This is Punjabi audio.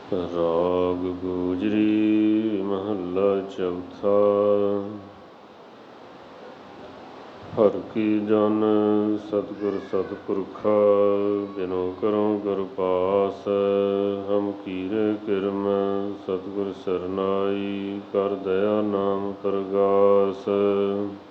ਰਾਗ ਗੋਜਰੀ ਮਹੱਲਾ ਚੌਥਾ। ਹਰਿ ਕੀ ਜਨ ਸਤਿਗੁਰ ਸਤਿਪੁਰਖਾ, ਬਿਨੋ ਕਰਉ ਗੁਰ ਪਾਸ। ਹਮ ਕੀਰੇ ਕਿਰਮ ਸਤਿਗੁਰ ਸਰਨਾਈ, ਕਰ ਦਇਆ ਨਾਮ ਪਰਗਾਸ।